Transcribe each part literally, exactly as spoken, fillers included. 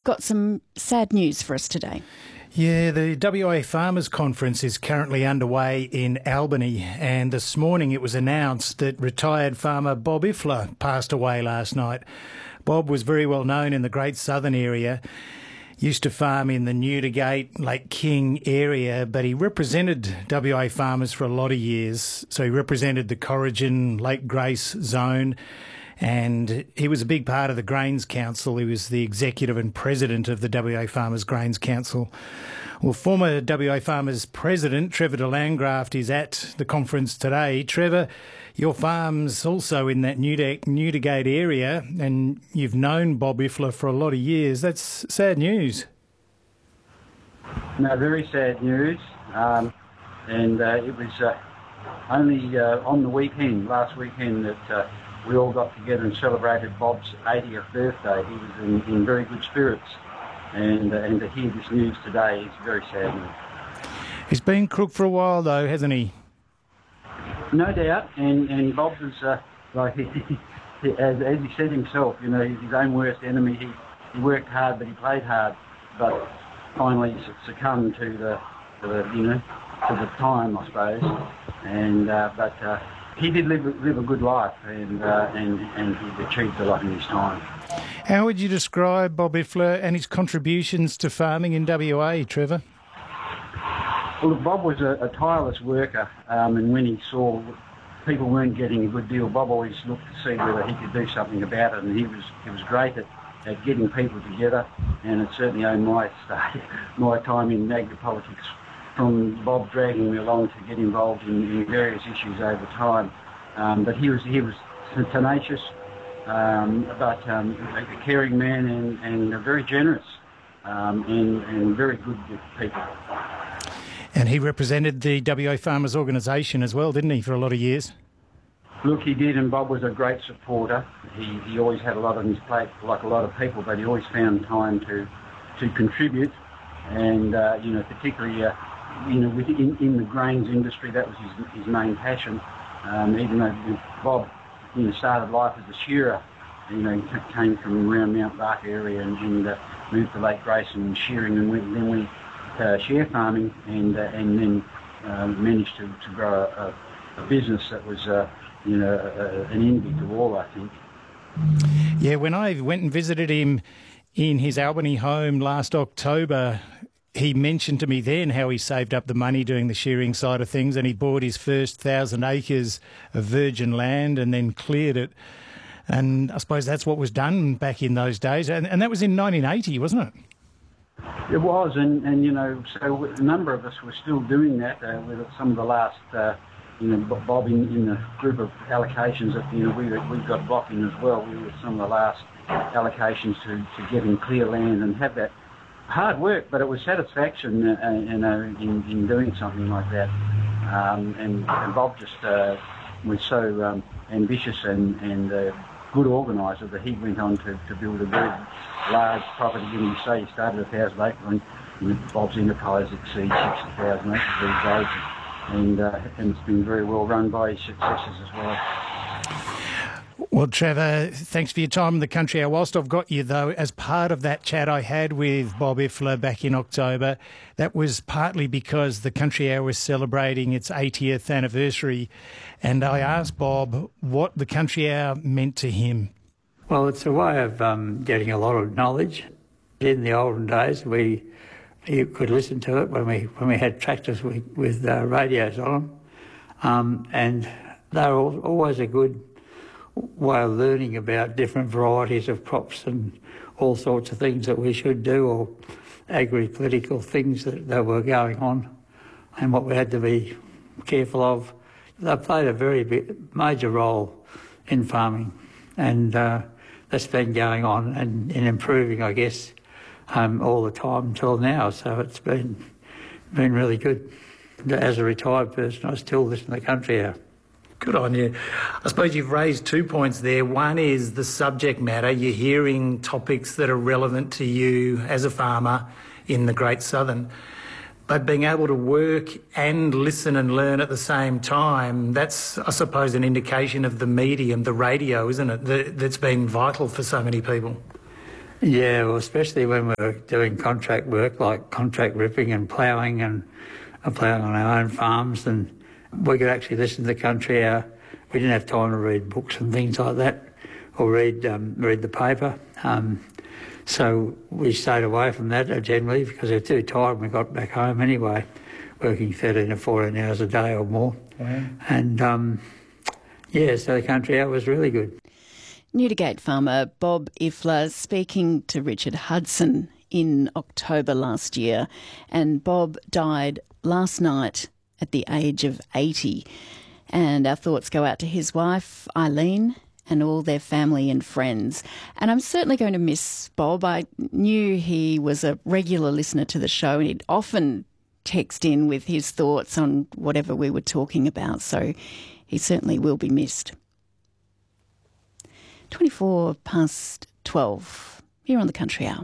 got some sad news for us today. Yeah, the W A Farmers Conference is currently underway in Albany, and this morning it was announced that retired farmer Bob Ifler passed away last night. Bob was very well known in the Great Southern area, used to farm in the Newdigate, Lake King area, but he represented W A farmers for a lot of years. So he represented the Corrigin, Lake Grace zone, and he was a big part of the Grains Council. He was the executive and president of the W A Farmers Grains Council. Well, former W A Farmers president Trevor de Landgraft is at the conference today. Trevor, your farm's also in that Newdigate area, and you've known Bob Ifler for a lot of years. That's sad news. No, very sad news. Um, and uh, it was uh, only uh, on the weekend, last weekend, that uh, we all got together and celebrated Bob's eightieth birthday. He was in, in very good spirits, and uh, and to hear this news today is very sad news. He's been crook for a while, though, hasn't he? No doubt, and and Bob was uh, like he, he, as as he said himself, you know, he's his own worst enemy. He he worked hard, but he played hard, but finally succumbed to the, to the you know to the time, I suppose. And uh, but. Uh, He did live, live a good life, and, uh, and and he achieved a lot in his time. How would you describe Bob Ifler and his contributions to farming in W A, Trevor? Well, look, Bob was a, a tireless worker, um, and when he saw people weren't getting a good deal, Bob always looked to see whether he could do something about it, and he was he was great at, at getting people together, and it certainly owed my start, my time in agri politics, from Bob dragging me along to get involved in, in various issues over time. Um, but he was he was tenacious, um, but um, a caring man, and, and very generous, um, and, and very good with people. And he represented the W A Farmers Organisation as well, didn't he, for a lot of years? Look, he did, and Bob was a great supporter. He, he always had a lot on his plate, like a lot of people, but he always found time to, to contribute, and, uh, you know, particularly... Uh, You know, within in the grains industry, that was his, his main passion. Um, even though Bob, you know, started life as a shearer, you know, he came from around Mount Barker area and, and uh, moved to Lake Grace and shearing, and went, then went uh, share farming, and uh, and then uh, managed to, to grow a, a business that was, uh, you know, a, an envy to all, I think. Yeah, when I went and visited him in his Albany home last October, he mentioned to me then how he saved up the money doing the shearing side of things, and he bought his first thousand acres of virgin land and then cleared it. And I suppose that's what was done back in those days. And, and that was in nineteen eighty, wasn't it? It was, and, and you know, so a number of us were still doing that uh, with some of the last, uh, you know, Bob in, in the group of allocations that, you know, we, we've got Bob in as well. We were some of the last allocations to, to get in clear land and have that. Hard work, but it was satisfaction, uh, you know, in, in doing something like that. Um, and, and Bob just uh, was so um, ambitious and, and uh, good organiser that he went on to, to build a very large property. And you say he started a thousand acres, and Bob's enterprise exceeds sixty thousand acres these days, and uh, and it's been very well run by his successors as well. Well, Trevor, thanks for your time in the country hour. Whilst I've got you, though, as part of that chat I had with Bob Ifler back in October, that was partly because the country hour was celebrating its eightieth anniversary, and I asked Bob what the country hour meant to him. Well, it's a way of um, getting a lot of knowledge. In the olden days, we you could listen to it when we when we had tractors with, with uh, radios on them, um, and they were always a good way of learning about different varieties of crops and all sorts of things that we should do, or agri-political things that, that were going on and what we had to be careful of. They played a very big, major role in farming, and uh, that's been going on and, and improving, I guess, um, all the time until now. So it's been, been really good. As a retired person, I still listen to the country hour. Good on you. I suppose you've raised two points there. One is the subject matter. You're hearing topics that are relevant to you as a farmer in the Great Southern. But being able to work and listen and learn at the same time, that's, I suppose, an indication of the medium, the radio, isn't it, that, that's been vital for so many people. Yeah, well, especially when we were doing contract work like contract ripping and ploughing and uh, ploughing on our own farms, and we could actually listen to the country hour. We didn't have time to read books and things like that, or read um, read the paper. Um, so we stayed away from that uh, generally because we were too tired when we got back home anyway, working thirteen or fourteen hours a day or more. Wow. And um, yeah, so the country hour was really good. Newdigate farmer Bob Ifler speaking to Richard Hudson in October last year, and Bob died last night at the age of eighty. And our thoughts go out to his wife, Eileen, and all their family and friends. And I'm certainly going to miss Bob. I knew he was a regular listener to the show, and he'd often text in with his thoughts on whatever we were talking about, so he certainly will be missed. twenty-four past twelve, here on the Country Hour.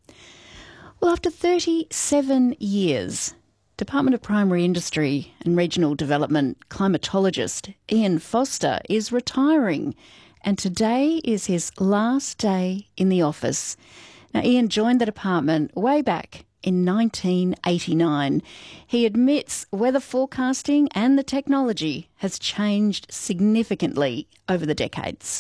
Well, after thirty-seven years, Department of Primary Industry and Regional Development climatologist Ian Foster is retiring, and today is his last day in the office. Now, Ian joined the department way back in nineteen eighty-nine. He admits weather forecasting and the technology has changed significantly over the decades.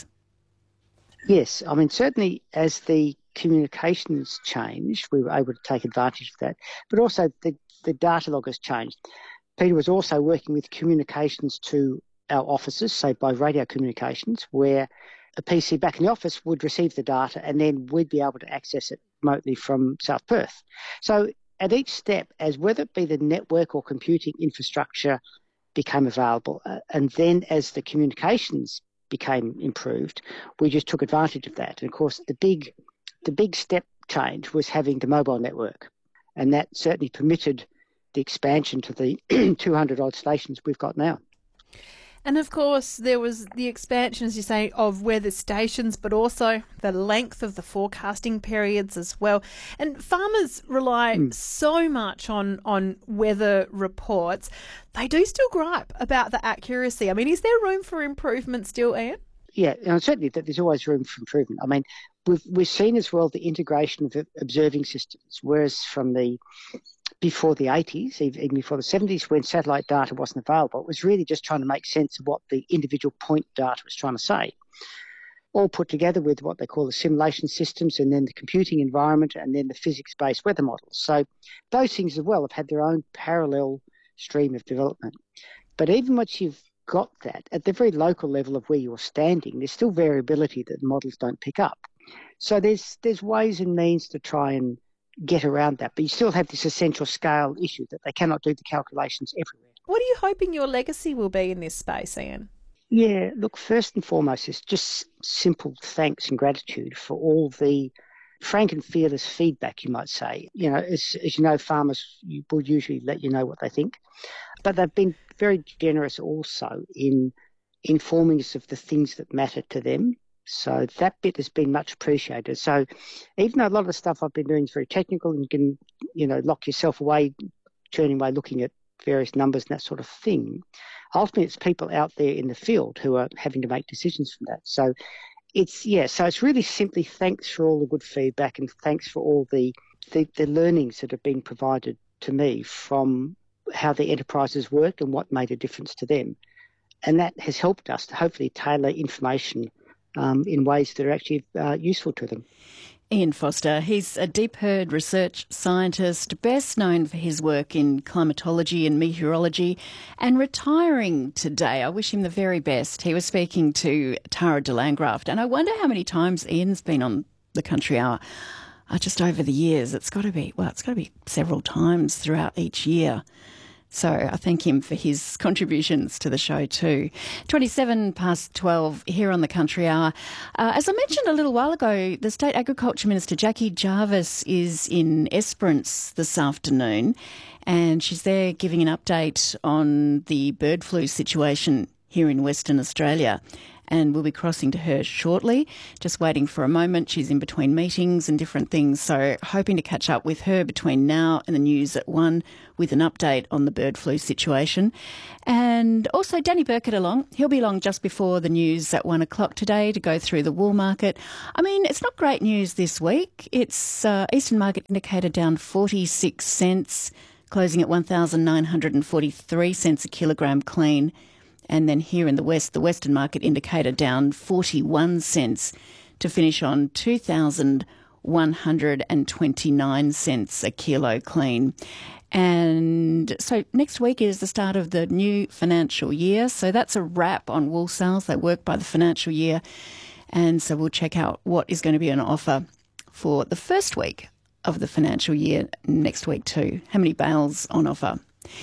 Yes, I mean, certainly as the communications changed, we were able to take advantage of that. But also the, the data log has changed. Peter was also working with communications to our offices, say by radio communications, where a P C back in the office would receive the data and then we'd be able to access it remotely from South Perth. So at each step, as whether it be the network or computing infrastructure became available, uh, and then as the communications became improved, we just took advantage of that. And of course, the big, the big step change was having the mobile network, and that certainly permitted the expansion to the two hundred odd stations we've got now. And of course, there was the expansion, as you say, of weather stations, but also the length of the forecasting periods as well. And farmers rely mm. so much on, on weather reports. They do still gripe about the accuracy. I mean, is there room for improvement still, Ian? Yeah, and certainly that there's always room for improvement. I mean, we've we've seen as well the integration of observing systems, whereas from the before the eighties, even before the seventies, when satellite data wasn't available, it was really just trying to make sense of what the individual point data was trying to say, all put together with what they call the simulation systems and then the computing environment and then the physics-based weather models. So those things as well have had their own parallel stream of development. But even once you've got that, at the very local level of where you're standing, there's still variability that the models don't pick up. So there's there's ways and means to try and get around that, but you still have this essential scale issue that they cannot do the calculations everywhere. What are you hoping your legacy will be in this space, Ian? Yeah, look, first and foremost is just simple thanks and gratitude for all the frank and fearless feedback, you might say. You know, as, as you know, farmers will usually let you know what they think, but they've been very generous also in informing us of the things that matter to them. So that bit has been much appreciated. So even though a lot of the stuff I've been doing is very technical and you can, you know, lock yourself away, turning away, looking at various numbers and that sort of thing, ultimately it's people out there in the field who are having to make decisions from that. So it's, yeah, so it's really simply thanks for all the good feedback and thanks for all the, the, the learnings that have been provided to me from how the enterprises work and what made a difference to them. And that has helped us to hopefully tailor information Um, in ways that are actually uh, useful to them. Ian Foster, he's a Deep Herd research scientist, best known for his work in climatology and meteorology, and retiring today. I wish him the very best. He was speaking to Tara de Landgraft, and I wonder how many times Ian's been on the Country Hour uh, just over the years. It's got to be, well, it's got to be several times throughout each year. So I thank him for his contributions to the show too. twenty-seven past twelve here on the Country Hour. Uh, as I mentioned a little while ago, the State Agriculture Minister Jackie Jarvis is in Esperance this afternoon, and she's there giving an update on the bird flu situation here in Western Australia. and we'll be crossing to her shortly. Just waiting for a moment. She's in between meetings and different things, so hoping to catch up with her between now and the news at one with an update on the bird flu situation. And also Danny Burkett along. He'll be along just before the news at one o'clock today to go through the wool market. I mean, it's not great news this week. It's uh, Eastern Market Indicator down forty-six cents, closing at one thousand nine hundred forty-three cents a kilogram clean. And then here in the West, the Western Market Indicator down forty-one cents to finish on two thousand one hundred twenty-nine cents a kilo clean. And so next week is the start of the new financial year. So that's a wrap on wool sales. They work by the financial year. And so we'll check out what is going to be on offer for the first week of the financial year next week too. How many bales on offer?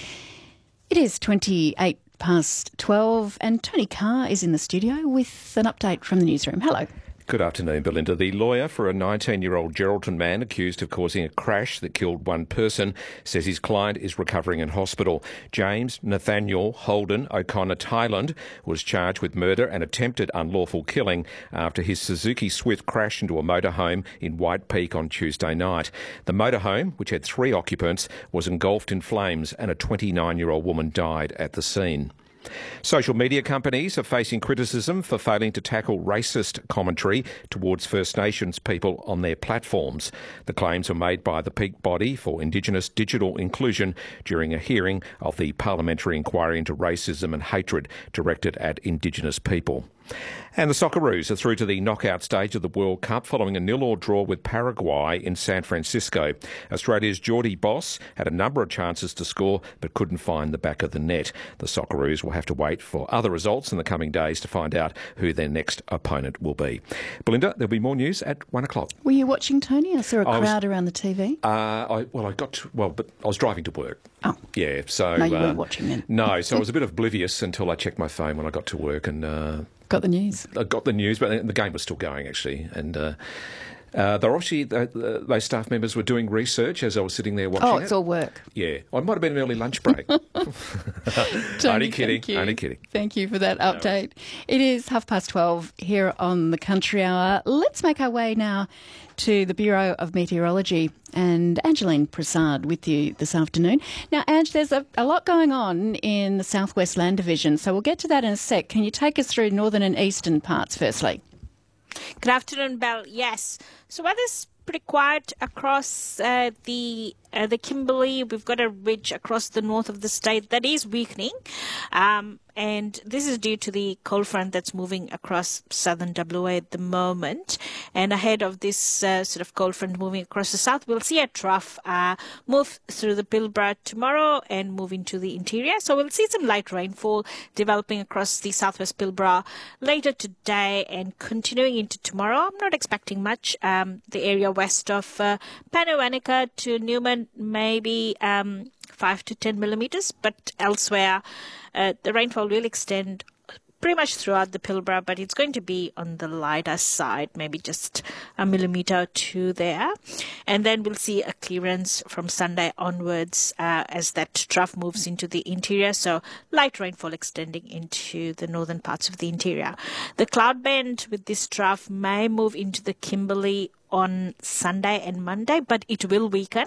It is twenty-eight past twelve and Tony Carr is in the studio with an update from the newsroom. Hello. Good afternoon, Belinda. The lawyer for a nineteen-year-old Geraldton man accused of causing a crash that killed one person says his client is recovering in hospital. James Nathaniel Holden O'Connor Tyland was charged with murder and attempted unlawful killing after his Suzuki Swift crashed into a motorhome in White Peak on Tuesday night. The motorhome, which had three occupants, was engulfed in flames and a twenty-nine-year-old woman died at the scene. Social media companies are facing criticism for failing to tackle racist commentary towards First Nations people on their platforms. The claims were made by the peak body for Indigenous digital inclusion during a hearing of the Parliamentary Inquiry into Racism and Hatred directed at Indigenous people. And the Socceroos are through to the knockout stage of the World Cup following a nil-all draw with Paraguay in San Francisco. Australia's Geordie Boss had a number of chances to score but couldn't find the back of the net. The Socceroos will have to wait for other results in the coming days to find out who their next opponent will be. Belinda, there'll be more news at one o'clock. Were you watching, Tony? I saw a I crowd was, around the T V. Uh, I, well, I got to, well, but I was driving to work. Oh. Yeah, so... No, you uh, weren't watching then. No, so I was a bit oblivious until I checked my phone when I got to work and... Uh, Got the news. I got the news, but the game was still going, actually. And uh, uh, they're obviously, uh, those staff members were doing research as I was sitting there watching it. Oh, it's it. all work. Yeah. I might have been an early lunch break. Tony, only kidding, thank you. only kidding. Thank you for that update. It is half past twelve here on the Country Hour. Let's make our way now to the Bureau of Meteorology and Angeline Prasad with you this afternoon. Now, Ange, there's a, a lot going on in the Southwest Land Division, so we'll get to that in a sec. Can you take us through northern and eastern parts firstly? Good afternoon, Belle. Yes. So weather's pretty quiet across uh, the uh, the Kimberley. We've got a ridge across the north of the state that is weakening. Um, and this is due to the cold front that's moving across southern W A at the moment. And ahead of this uh, sort of cold front moving across the south, we'll see a trough uh, move through the Pilbara tomorrow and move into the interior. So we'll see some light rainfall developing across the southwest Pilbara later today and continuing into tomorrow. I'm not expecting much. Um, the area west of uh, Panawanica to Newman, maybe um, five to ten millimeters, but elsewhere uh, the rainfall will extend pretty much throughout the Pilbara, but it's going to be on the lighter side, maybe just a millimeter or two there. And then we'll see a clearance from Sunday onwards uh, as that trough moves into the interior. So light rainfall extending into the northern parts of the interior. The cloud band with this trough may move into the Kimberley on Sunday and Monday, but it will weaken.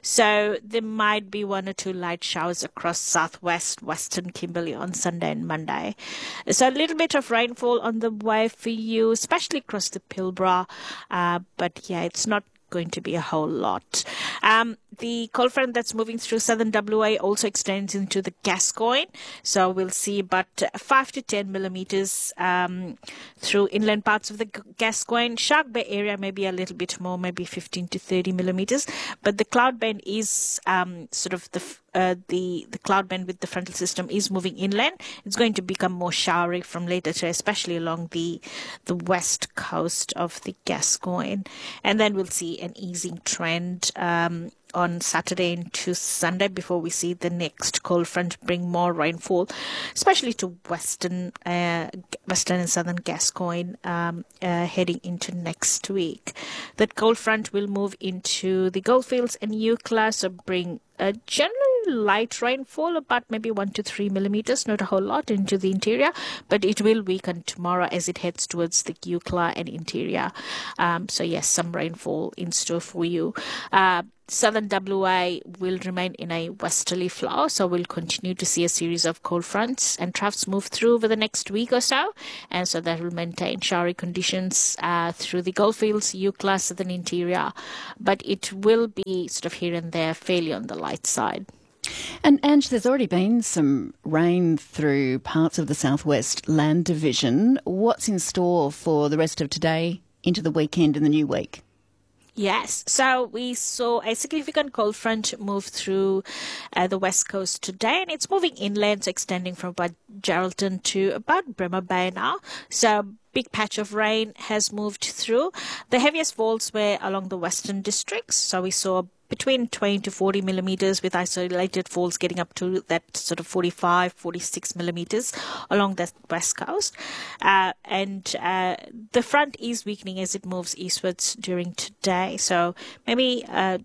So there might be one or two light showers across southwest, western Kimberley on Sunday and Monday. So a little bit of rainfall on the way for you, especially across the Pilbara. Uh, but yeah, it's not going to be a whole lot. Um, the cold front that's moving through southern W A also extends into the Gascoyne. So we'll see about five to ten millimeters um, through inland parts of the Gascoyne. Shark Bay area maybe a little bit more, maybe fifteen to thirty millimeters. But the cloud band is um, sort of the uh, the the cloud band with the frontal system is moving inland. It's going to become more showery from later today, especially along the the west coast of the Gascoyne. And then we'll see an easing trend um, on Saturday into Sunday before we see the next cold front bring more rainfall, especially to western, uh, western and southern Gascoyne um, uh, heading into next week. That cold front will move into the Goldfields and Eucla, so bring a generally light rainfall, about maybe one to three millimeters, not a whole lot into the interior, but it will weaken tomorrow as it heads towards the Eucla and interior. Um, so yes, some rainfall in store for you. Uh, Southern W A will remain in a westerly flow, so we'll continue to see a series of cold fronts and troughs move through over the next week or so, and so that will maintain showery conditions uh, through the Goldfields, Eucla, southern interior, but it will be sort of here and there fairly on the light side. And Ange, there's already been some rain through parts of the Southwest Land Division. What's in store for the rest of today into the weekend and the new week? Yes, so we saw a significant cold front move through uh, the west coast today, and it's moving inland, so extending from about Geraldton to about Bremer Bay now. So big patch of rain has moved through. The heaviest falls were along the western districts, so we saw between twenty to forty millimeters, with isolated falls getting up to that sort of forty-five, forty-six millimeters along the west coast. Uh, and uh, the front is weakening as it moves eastwards during today. So maybe uh,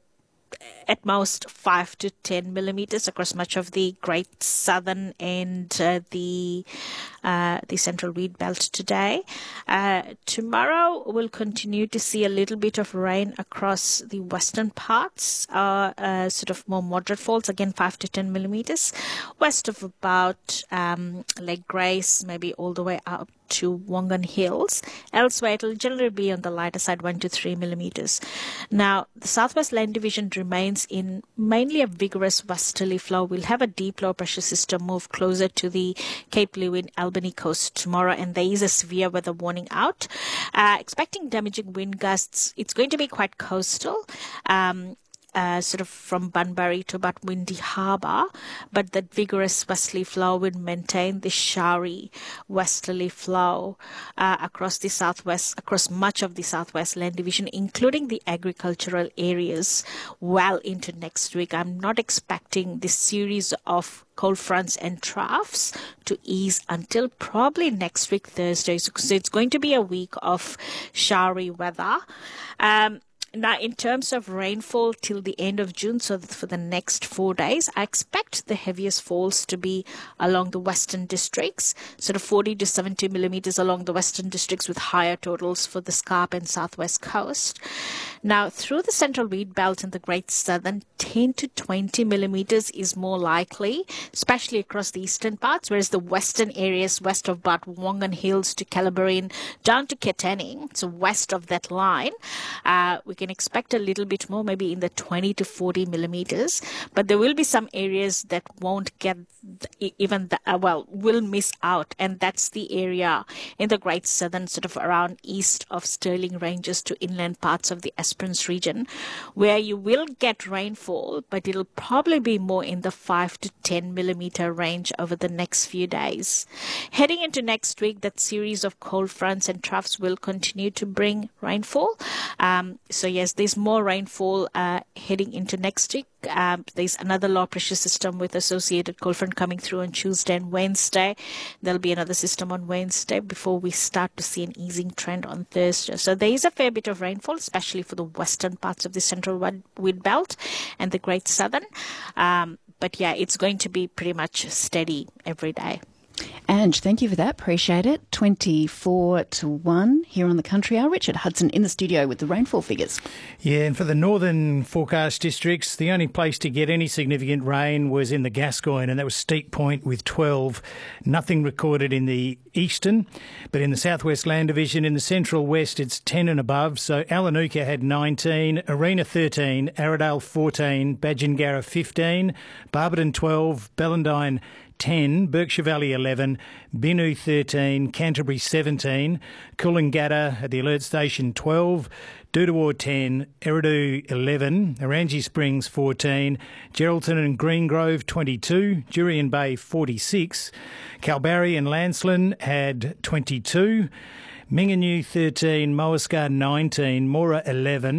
at most five to ten millimeters across much of the Great Southern and uh, the uh, the Central Wheat Belt today. Uh, tomorrow we'll continue to see a little bit of rain across the western parts, uh, uh, sort of more moderate falls, again five to ten millimeters, west of about um, Lake Grace, maybe all the way up to Wongan Hills. Elsewhere, it will generally be on the lighter side, one to three millimeters. Now, the Southwest Land Division remains in mainly a vigorous westerly flow. We'll have a deep low pressure system move closer to the Cape Lewin Albany coast tomorrow, and there is a severe weather warning out. Uh, expecting damaging wind gusts. It's going to be quite coastal. Um, Uh, sort of from Bunbury to about Windy Harbour, but that vigorous westerly flow will maintain the showery westerly flow uh, across the southwest, across much of the Southwest Land Division, including the agricultural areas, well into next week. I'm not expecting this series of cold fronts and troughs to ease until probably next week, Thursday. So, so it's going to be a week of showery weather. Um, Now, in terms of rainfall till the end of June, so that for the next four days, I expect the heaviest falls to be along the western districts, sort of forty to seventy millimeters along the western districts, with higher totals for the Scarp and southwest coast. Now, through the Central Wheat Belt and the Great Southern, ten to twenty millimeters is more likely, especially across the eastern parts, whereas the western areas west of about Wongan Hills to Calabarine down to Katanning, so west of that line, uh, we can expect a little bit more, maybe in the twenty to forty millimeters, but there will be some areas that won't get even the, uh, well, will miss out, and that's the area in the Great Southern, sort of around east of Stirling Ranges to inland parts of the Esperance region, where you will get rainfall, but it'll probably be more in the five to ten millimeter range over the next few days. Heading into next week, that series of cold fronts and troughs will continue to bring rainfall. Um, so yes, there's more rainfall uh, heading into next week. Um, there's another low pressure system with associated cold front coming through on Tuesday and Wednesday. There'll be another system on Wednesday before we start to see an easing trend on Thursday. So there is a fair bit of rainfall, especially for the western parts of the Central Wheat Belt and the Great Southern. Um, but yeah, it's going to be pretty much steady every day. Ange, thank you for that. Appreciate it. twenty-four to one here on the Country Hour. Richard Hudson in the studio with the rainfall figures. Yeah, and for the northern forecast districts, the only place to get any significant rain was in the Gascoyne, and that was Steep Point with twelve. Nothing recorded in the eastern, but in the Southwest Land Division, in the Central West, it's ten and above. So Alanuka had nineteen, Arena thirteen, Arradale fourteen, Badgingarra fifteen, Barberton twelve, Ballindine ten, Berkshire Valley eleven, Binu thirteen, Canterbury seventeen, Coolangatta at the alert station twelve, Doodawar ten, Eridu eleven, Orangi Springs fourteen, Geraldton and Greengrove twenty-two, Jurien Bay forty-six, Kalbarri and Lancelin had twenty-two, Mingenew thirteen, Moascar nineteen, Mora eleven,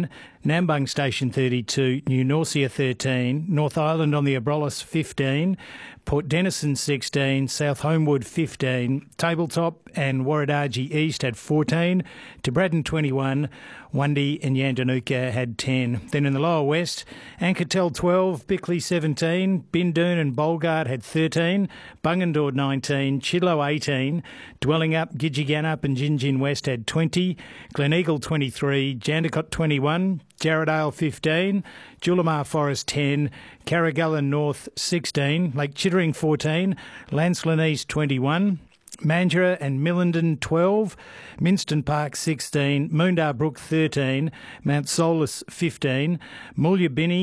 Nambung Station thirty-two, New Norcia thirteen, North Island on the Abrolhos fifteen, Port Denison sixteen, South Homewood fifteen, Tabletop and Warradaji East had fourteen, Tibradden twenty-one, Wundee and Yandanuka had ten. Then in the lower west, Ankertel twelve, Bickley seventeen, Bindoon and Bolgard had thirteen, Bungendore nineteen, Chidlow eighteen, Dwelling Up, Gidgeganup and Gingin West had twenty, Gleneagle twenty-three, Jandakot twenty-one, Jarradale fifteen, Julimar Forest ten, Carragullen North sixteen, Lake Chittering fourteen, Lancelin East twenty-one, Mandurah and Millenden twelve, Minston Park sixteen, Moondar Brook thirteen, Mount Solus fifteen, Moolyabinny